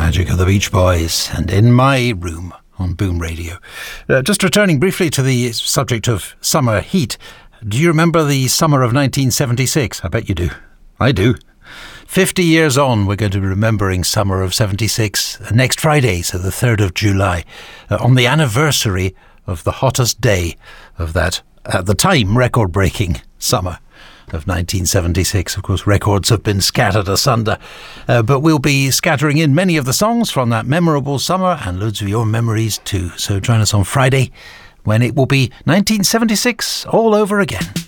magic of the Beach Boys and In My Room on Boom Radio. Just returning briefly to the subject of summer heat. Do you remember the summer of 1976? I bet you do. I do. 50 years on, we're going to be remembering summer of 76 next Friday, so the 3rd of July, on the anniversary of the hottest day of that, at the time, record-breaking summer of 1976. Of course, records have been scattered asunder, but we'll be scattering in many of the songs from that memorable summer and loads of your memories too. So join us on Friday when it will be 1976 all over again.